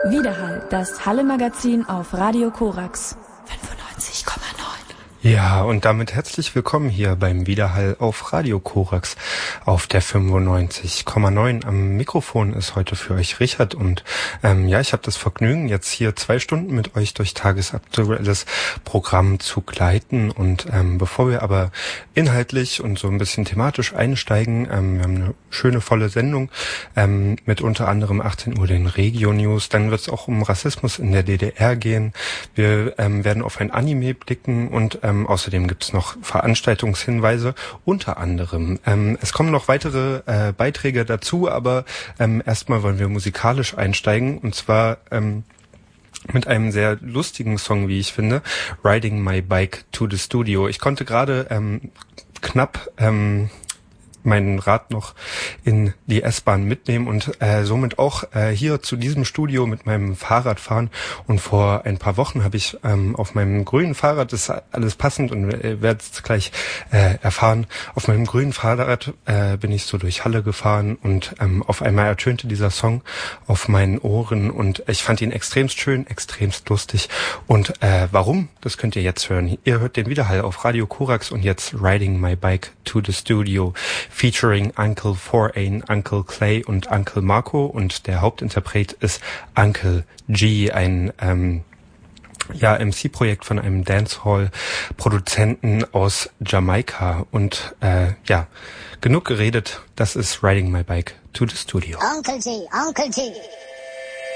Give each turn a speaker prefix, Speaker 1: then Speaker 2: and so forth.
Speaker 1: Widerhall, das Halle-Magazin auf Radio Korax 95,9.
Speaker 2: Ja, und damit herzlich willkommen hier beim Widerhall auf Radio Korax auf der 95,9. Am Mikrofon ist heute für euch Richard und ich habe das Vergnügen, jetzt hier 2 Stunden mit euch durch tagesaktuelles Programm zu gleiten. Und bevor wir aber inhaltlich und so ein bisschen thematisch einsteigen, wir haben eine schöne, volle Sendung mit unter anderem 18 Uhr den Regio-News. Dann wird es auch um Rassismus in der DDR gehen. Wir werden auf ein Anime blicken und außerdem gibt es noch Veranstaltungshinweise, unter anderem. Es kommen noch weitere Beiträge dazu, aber erstmal wollen wir musikalisch einsteigen, und zwar mit einem sehr lustigen Song, wie ich finde, Riding My Bike to the Studio. Ich konnte gerade knapp meinen Rad noch in die S-Bahn mitnehmen und somit auch hier zu diesem Studio mit meinem Fahrrad fahren. Und vor ein paar Wochen habe ich auf meinem grünen Fahrrad, das ist alles passend und werdet es gleich erfahren, auf meinem grünen Fahrrad bin ich so durch Halle gefahren und auf einmal ertönte dieser Song auf meinen Ohren und ich fand ihn extremst schön, extremst lustig. Und warum? Das könnt ihr jetzt hören. Ihr hört den Widerhall auf Radio Korax und jetzt Riding My Bike to the Studio, featuring Uncle Forain, Uncle Clay und Uncle Marco, und der Hauptinterpret ist Uncle G, ein MC-Projekt von einem Dancehall-Produzenten aus Jamaika. Und genug geredet, das ist Riding My Bike to the Studio.
Speaker 3: Uncle G, Uncle G.